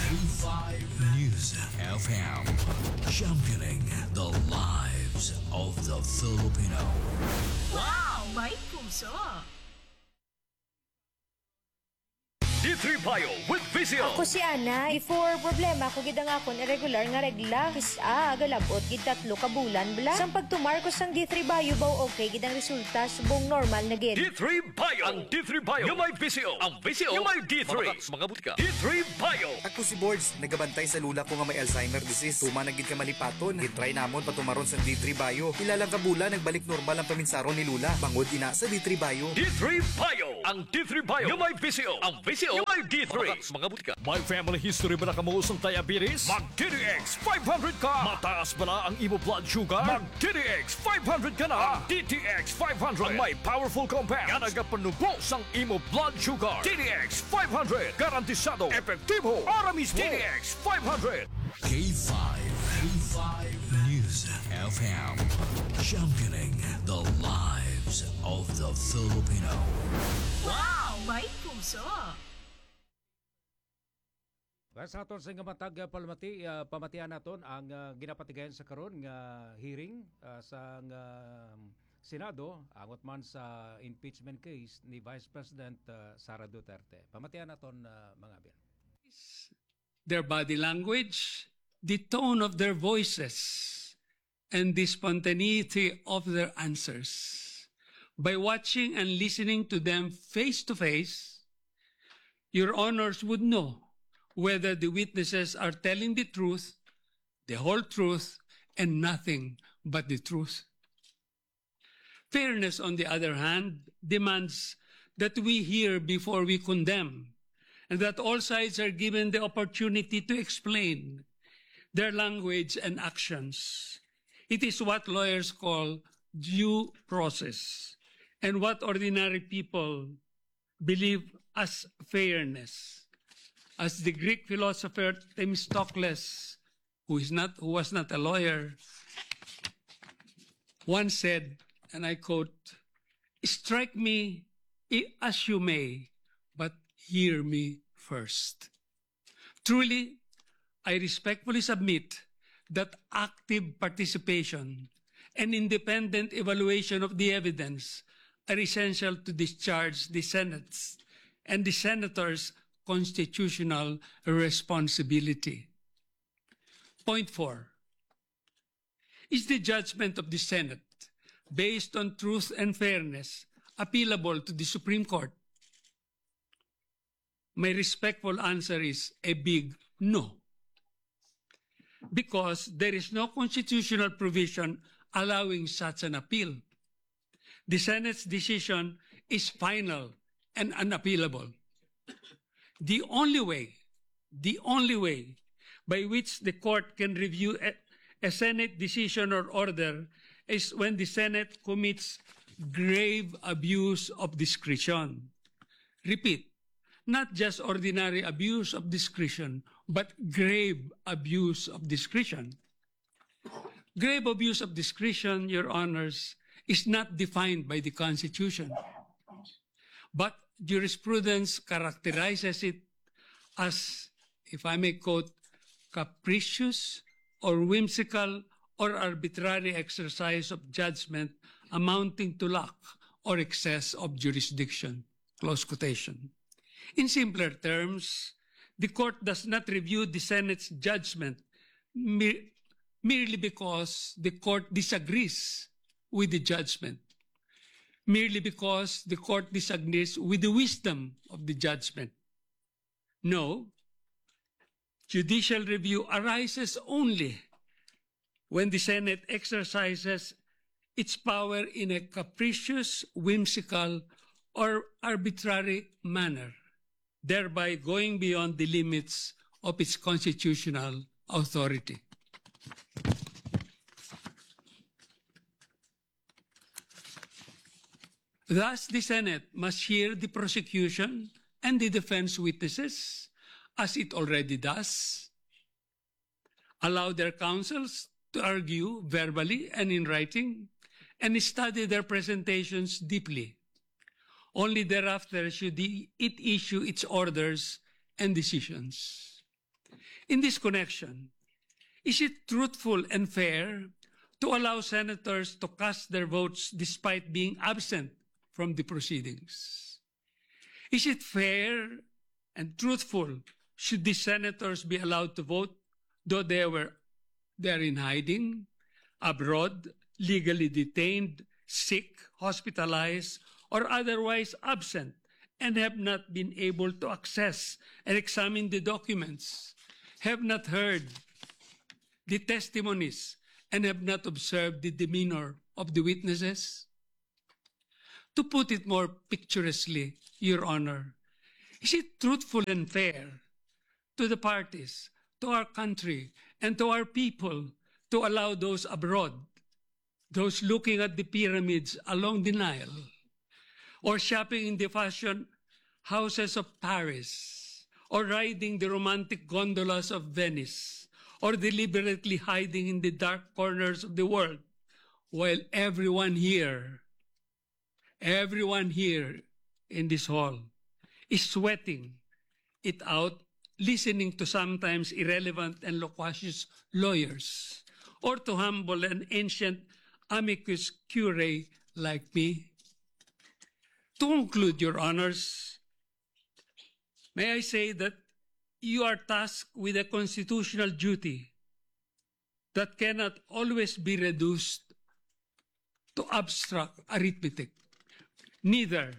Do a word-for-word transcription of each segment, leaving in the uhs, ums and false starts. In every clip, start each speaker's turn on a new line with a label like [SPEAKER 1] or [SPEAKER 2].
[SPEAKER 1] five News F M, championing the lives of the Filipino.
[SPEAKER 2] Wow! May puso!
[SPEAKER 3] D three Bio with Vizio.
[SPEAKER 4] Ako si Ana. Before problema ko gid ang akon irregular nga regla. Kisa galabot gid tatlo ka bulan bla. Sang pagtumar ko sang D three Bio baw okay gid ang resulta subong normal na gid.
[SPEAKER 3] D three Bio. Ang D three Bio. Yung may Vizio. Ang Vizio. Yung may D three. Mga butika. D three Bio.
[SPEAKER 5] Ako si Boards, nagabantay sa lula ko nga may Alzheimer disease. Tuma na gid ka malipaton. Gitry namon patumaron sa D three Bio. Ilalang kabula nagbalik normal ang paminsaron ni lula. Bangod ina sa D three Bio.
[SPEAKER 3] D three Bio. Ang D three Bio. Yung may Vizio. Ang Vizio. Yung may D three. Mga butika. May family history ba na kamuusong diabetes? Mag-D D X five hundred ka. Mataas ba na ang imo blood sugar? Mag-D D X five hundred ka na. Ang D T X five hundred. Ang may powerful compound. Nga nagapanubos ang imo blood sugar. D D X five hundred. Garantisado. Epektibo. Para mismo. D D X five hundred.
[SPEAKER 1] K five. K five News F M, championing the lives of the Filipino.
[SPEAKER 2] Wow! May puso!
[SPEAKER 6] Sa aton sa nga matag uh, palmati, uh, pamatian naton ang uh, ginapatigayan sa karon nga hearing uh, sa uh, Senado angot man sa impeachment case ni Vice President uh, Sara Duterte. Pamatian naton uh, mga bin.
[SPEAKER 7] Their body language, the tone of their voices, and the spontaneity of their answers. By watching and listening to them face to face, your honors would know whether the witnesses are telling the truth, the whole truth, and nothing but the truth. Fairness, on the other hand, demands that we hear before we condemn, and that all sides are given the opportunity to explain their language and actions. It is what lawyers call due process, and what ordinary people believe as fairness. As the Greek philosopher Themistocles, who is not, who was not a lawyer, once said, and I quote, "Strike me as you may, but hear me first." Truly, I respectfully submit that active participation and independent evaluation of the evidence are essential to discharge the Senate's and the senators' constitutional responsibility. Point four. Is the judgment of the Senate, based on truth and fairness, appealable to the Supreme Court? My respectful answer is a big no. Because there is no constitutional provision allowing such an appeal. The Senate's decision is final and unappealable. The only way, the only way by which the court can review a, a Senate decision or order is when the Senate commits grave abuse of discretion. Repeat, not just ordinary abuse of discretion, but grave abuse of discretion. Grave abuse of discretion, Your Honors, is not defined by the Constitution, but jurisprudence characterizes it as, if I may quote, capricious or whimsical or arbitrary exercise of judgment amounting to lack or excess of jurisdiction. Close quotation. In simpler terms, the court does not review the Senate's judgment mere, merely because the court disagrees with the judgment, merely because the court disagrees with the wisdom of the judgment. No, judicial review arises only when the Senate exercises its power in a capricious, whimsical, or arbitrary manner, thereby going beyond the limits of its constitutional authority. Thus, the Senate must hear the prosecution and the defense witnesses, as it already does, allow their counsels to argue verbally and in writing, and study their presentations deeply. Only thereafter should it issue its orders and decisions. In this connection, is it truthful and fair to allow senators to cast their votes despite being absent from the proceedings? Is it fair and truthful should the senators be allowed to vote though they were they are in hiding, abroad, legally detained, sick, hospitalized, or otherwise absent and have not been able to access and examine the documents, have not heard the testimonies, and have not observed the demeanor of the witnesses? To put it more picturesquely, Your Honor, is it truthful and fair to the parties, to our country, and to our people to allow those abroad, those looking at the pyramids along the Nile, or shopping in the fashion houses of Paris, or riding the romantic gondolas of Venice, or deliberately hiding in the dark corners of the world, while everyone here, everyone here in this hall is sweating it out, listening to sometimes irrelevant and loquacious lawyers, or to humble and ancient amicus curiae like me? To conclude, Your Honors, may I say that you are tasked with a constitutional duty that cannot always be reduced to abstract arithmetic. Neither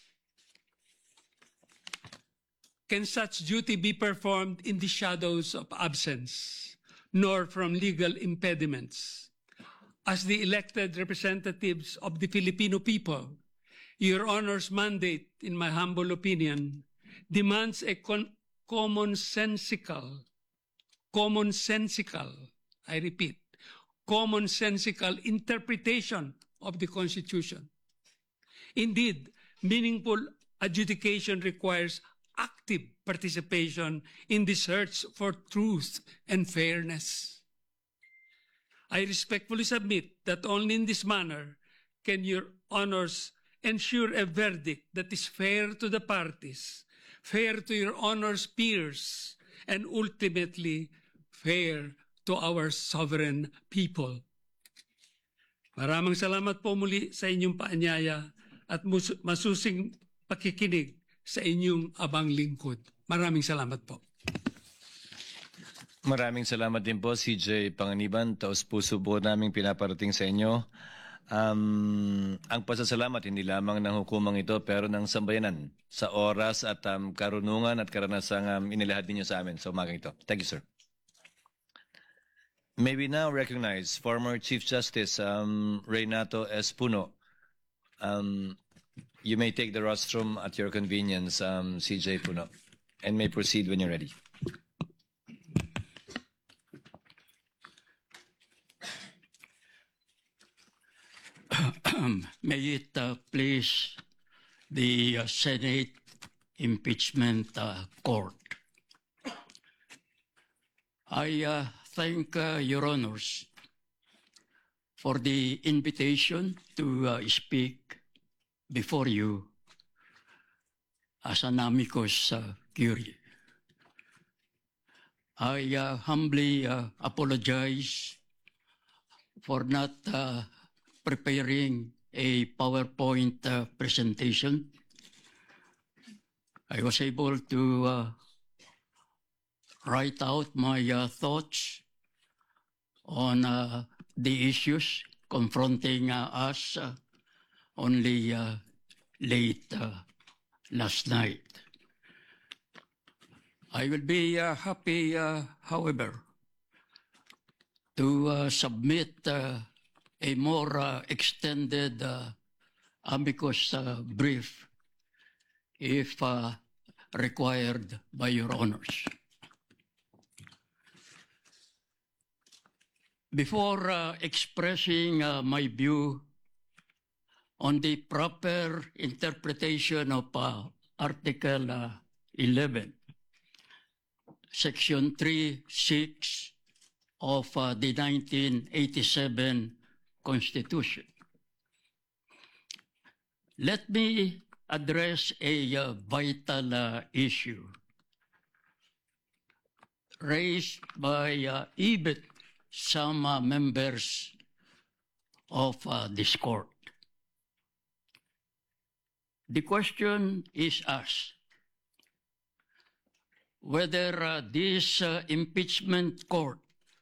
[SPEAKER 7] can such duty be performed in the shadows of absence, nor from legal impediments. As the elected representatives of the Filipino people, Your Honor's mandate, in my humble opinion, demands a con- commonsensical, commonsensical, I repeat, commonsensical interpretation of the Constitution. Indeed, meaningful adjudication requires active participation in the search for truth and fairness. I respectfully submit that only in this manner can Your Honors ensure a verdict that is fair to the parties, fair to Your Honor's peers, and ultimately fair to our sovereign people. Maraming salamat po muli sa inyong paanyaya at mus- masusing pakikinig sa inyong abang lingkod. Maraming salamat po.
[SPEAKER 8] Maraming salamat din po, C J Panganiban. Taos puso po naming pinaparating sa inyo. Um, ang pasasalamat hindi lamang ng hukumang ito pero ng sambayanan sa oras at um, karunungan at karanasang um, inilahad ninyo sa amin sa umagang ito. Thank you, sir. May we now recognize former Chief Justice um, Reynato Espuno. Um, you may take the rostrum at your convenience, um, C J Puno, and may proceed when you're ready.
[SPEAKER 9] May it uh, please the uh, Senate Impeachment uh, Court. I uh, thank uh, Your Honors for the invitation to uh, speak before you as an amicus uh, curiae. I uh, humbly uh, apologize for not uh, preparing a PowerPoint uh, presentation. I was able to uh, write out my uh, thoughts on uh, the issues confronting uh, us uh, only uh, late uh, last night. I will be uh, happy, uh, however, to uh, submit uh, a more uh, extended uh, amicus uh, brief if uh, required by Your Honors. Before uh, expressing uh, my view on the proper interpretation of uh, Article uh, eleven, Section three six of uh, the nineteen eighty-seven Constitution, let me address a uh, vital uh, issue raised by uh, even some uh, members of uh, this court. The question is asked whether uh, this uh, impeachment court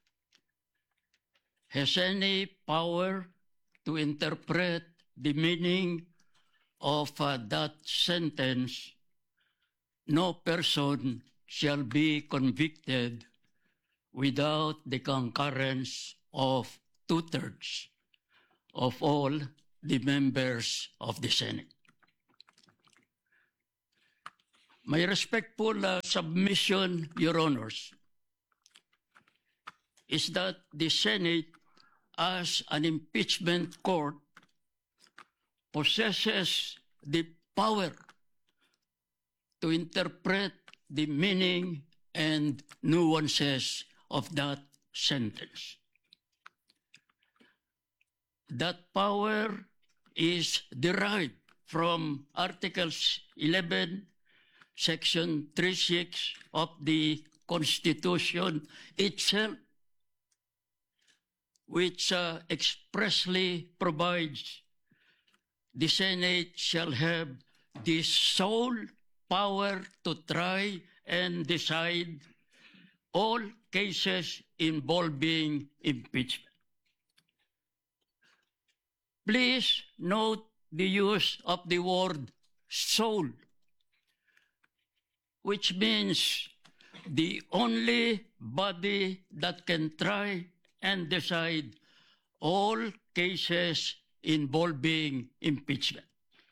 [SPEAKER 9] has any power to interpret the meaning of uh, that sentence, no person shall be convicted without the concurrence of two-thirds of all the members of the Senate. My respectful uh, submission, Your Honors, is that the Senate, as an impeachment court, possesses the power to interpret the meaning and nuances of that sentence. That power is derived from Articles eleven, Section thirty-six of the Constitution itself, which uh, expressly provides the Senate shall have the sole power to try and decide all cases involving impeachment. Please note the use of the word sole, which means the only body that can try and decide all cases involving impeachment.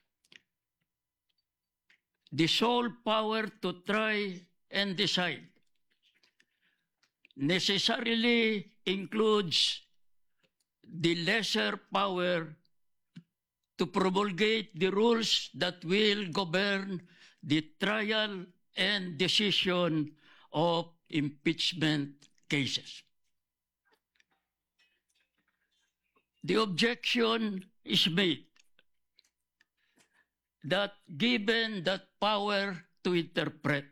[SPEAKER 9] The sole power to try and decide necessarily includes the lesser power to promulgate the rules that will govern the trial and decision of impeachment cases. The objection is made that given that power to interpret,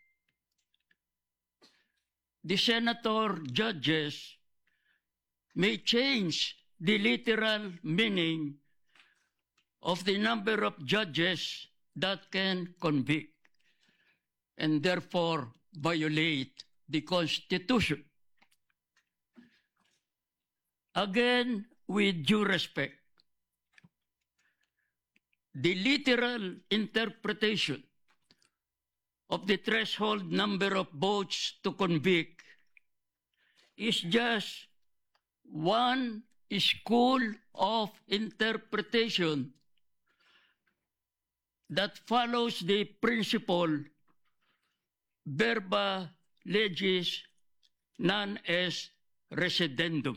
[SPEAKER 9] the senator judges may change the literal meaning of the number of judges that can convict, and therefore violate the Constitution. Again, with due respect, the literal interpretation of the threshold number of votes to convict is just one school of interpretation that follows the principle verba legis non est residendum,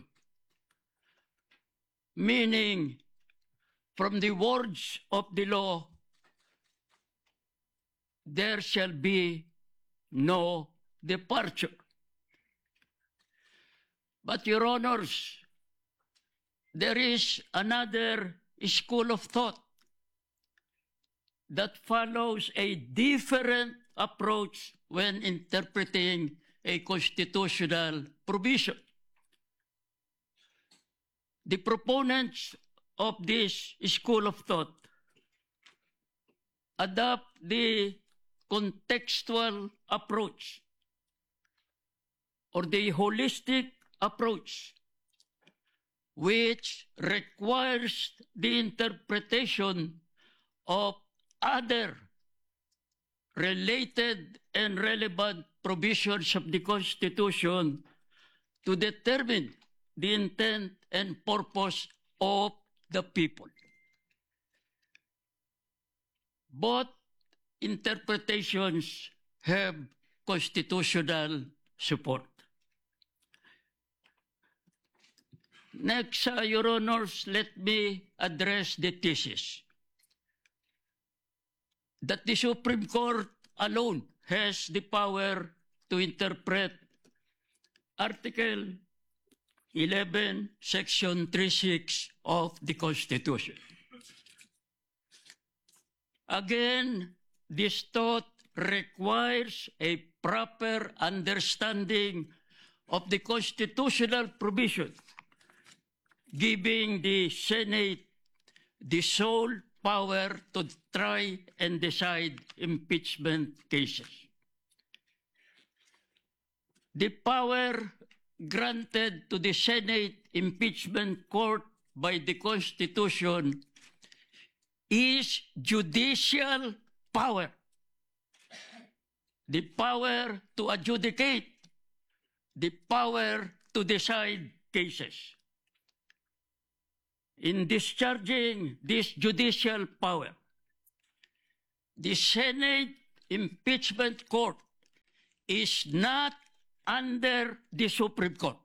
[SPEAKER 9] meaning from the words of the law, there shall be no departure. But, Your Honors, there is another school of thought that follows a different approach when interpreting a constitutional provision. The proponents of this school of thought adopt the contextual approach or the holistic approach, which requires the interpretation of other related and relevant provisions of the Constitution to determine the intent and purpose of the people. Both interpretations have constitutional support. Next, uh, Your Honors, let me address the thesis that the Supreme Court alone has the power to interpret Article eleven, Section thirty-six of the Constitution. Again, this thought requires a proper understanding of the constitutional provision giving the Senate the sole power to try and decide impeachment cases. The power granted to the Senate Impeachment Court by the Constitution is judicial power. The power to adjudicate, the power to decide cases. In discharging this judicial power, the Senate Impeachment Court is not under the Supreme Court.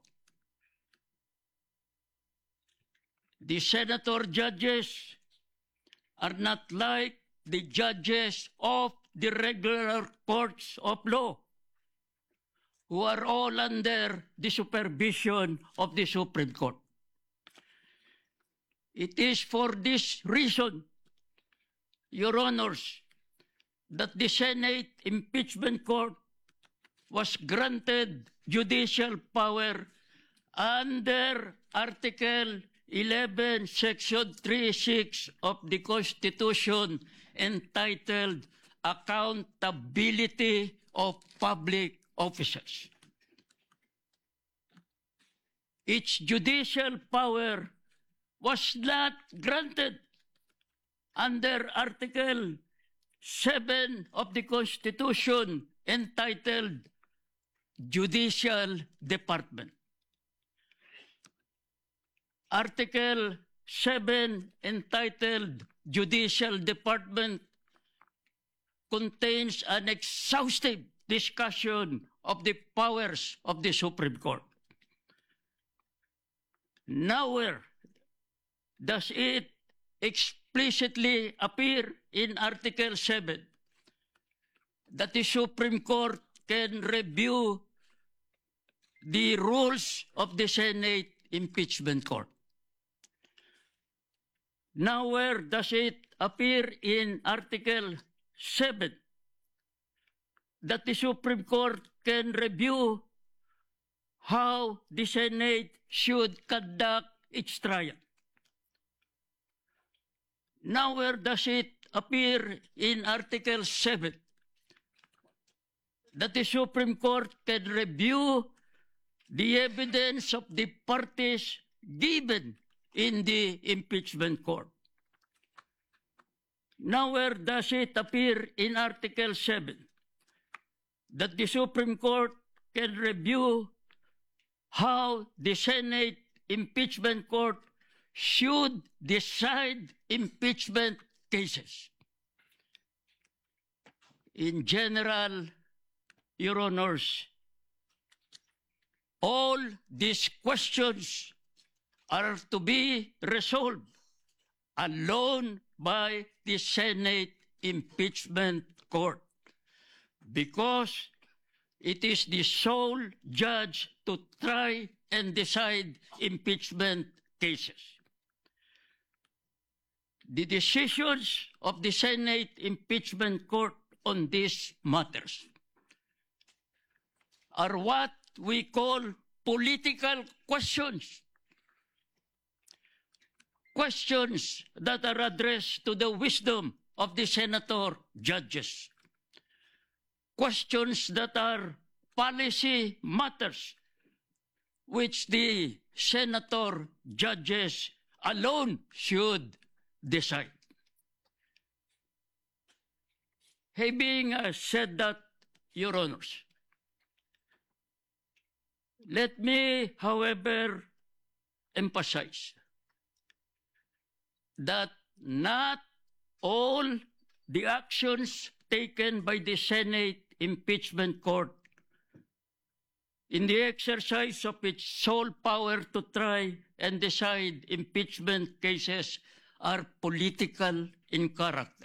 [SPEAKER 9] The senator judges are not like the judges of the regular courts of law, who are all under the supervision of the Supreme Court. It is for this reason, Your Honors, that the Senate Impeachment Court was granted judicial power under Article eleven, Section three six of the Constitution entitled Accountability of Public Officers. Its judicial power was not granted under Article seven of the Constitution entitled Judicial Department. Article seven entitled Judicial Department contains an exhaustive discussion of the powers of the Supreme Court. Nowhere does it explicitly appear in Article seven that the Supreme Court can review the rules of the Senate Impeachment Court. Nowhere does it appear in Article seven that the Supreme Court can review how the Senate should conduct its trial. Nowhere does it appear in Article seven that the Supreme Court can review the evidence of the parties given in the impeachment court. Nowhere does it appear in Article seven that the Supreme Court can review how the Senate Impeachment Court should decide impeachment cases. In general, Your Honors, all these questions are to be resolved alone by the Senate Impeachment Court because it is the sole judge to try and decide impeachment cases. The decisions of the Senate Impeachment Court on these matters are what we call political questions. Questions that are addressed to the wisdom of the senator judges. Questions that are policy matters which the senator judges alone should decide. Having uh, said that, Your Honors, let me, however, emphasize that not all the actions taken by the Senate Impeachment Court in the exercise of its sole power to try and decide impeachment cases are political in character.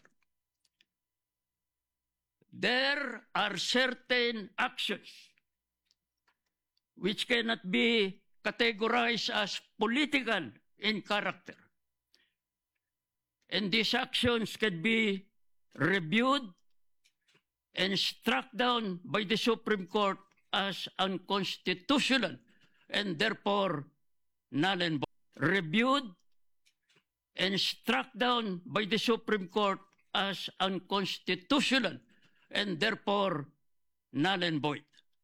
[SPEAKER 9] There are certain actions which cannot be categorized as political in character. And these actions can be reviewed and struck down by the Supreme Court as unconstitutional and therefore null and void. Reviewed and struck down by the Supreme Court as unconstitutional and therefore null and void.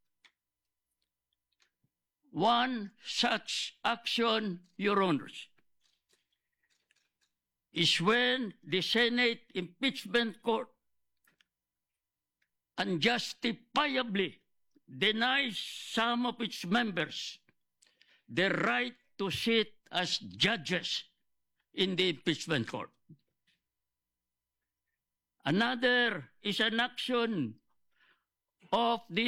[SPEAKER 9] One such action, Your Honors, is when the Senate Impeachment Court unjustifiably denies some of its members the right to sit as judges in the impeachment court. Another is an action of the